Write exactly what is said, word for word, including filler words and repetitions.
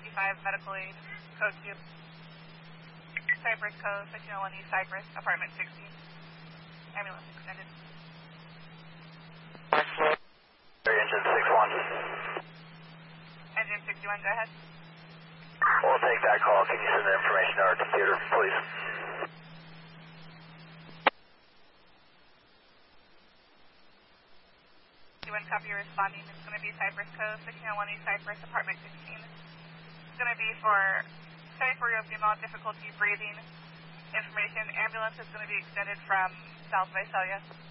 fifty-five, medical aid, code two. Cypress code fifteen oh one East Cypress, apartment sixteen. Ambulance extended. Engine six one. Engine sixty-one, go ahead. We'll take that call. Can you send the information to our computer, please? sixty-one, copy, you're responding. It's going to be Cypress code fifteen oh one East Cypress, apartment sixteen. It's going to be for twenty-four-year-old female, difficulty breathing information. Ambulance is going to be extended from South Visalia.